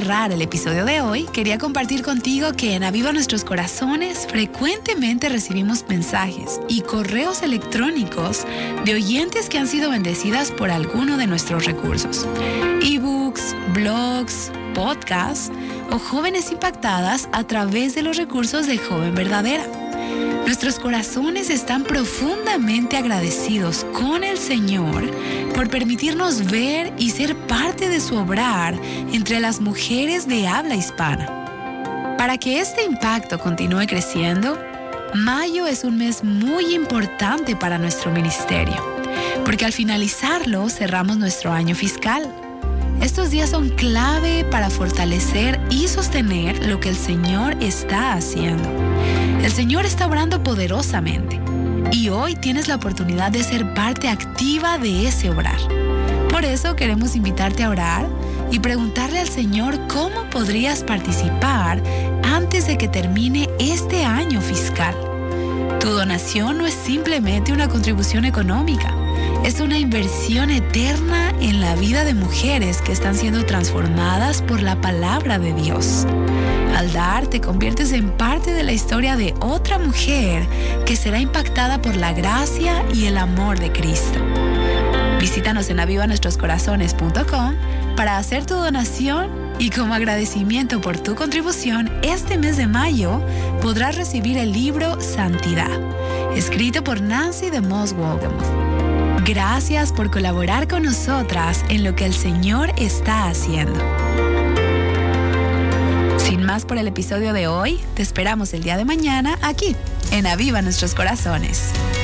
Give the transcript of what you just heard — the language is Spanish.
cerrar el episodio de hoy, quería compartir contigo que en Aviva Nuestros Corazones frecuentemente recibimos mensajes y correos electrónicos de oyentes que han sido bendecidas por alguno de nuestros recursos. Ebooks, blogs, podcasts o jóvenes impactadas a través de los recursos de Joven Verdadera. Nuestros corazones están profundamente agradecidos con el Señor por permitirnos ver y ser parte de su obrar entre las mujeres de habla hispana. Para que este impacto continúe creciendo, mayo es un mes muy importante para nuestro ministerio, porque al finalizarlo cerramos nuestro año fiscal. Estos días son clave para fortalecer y sostener lo que el Señor está haciendo. El Señor está obrando poderosamente y hoy tienes la oportunidad de ser parte activa de ese obrar. Por eso queremos invitarte a orar y preguntarle al Señor cómo podrías participar antes de que termine este año fiscal. Tu donación no es simplemente una contribución económica. Es una inversión eterna en la vida de mujeres que están siendo transformadas por la palabra de Dios. Al dar, te conviertes en parte de la historia de otra mujer que será impactada por la gracia y el amor de Cristo. Visítanos en avivanuestroscorazones.com para hacer tu donación y como agradecimiento por tu contribución, este mes de mayo podrás recibir el libro Santidad, escrito por Nancy DeMoss Wolgemuth. Gracias por colaborar con nosotras en lo que el Señor está haciendo. Sin más por el episodio de hoy, te esperamos el día de mañana aquí, en Aviva Nuestros Corazones.